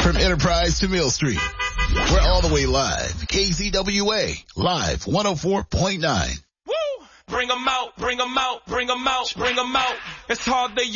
From Enterprise to Mill Street, we're all the way live. KZWA, live 104.9. Woo! Bring 'em out, bring 'em out, bring 'em out, bring 'em out. It's hard to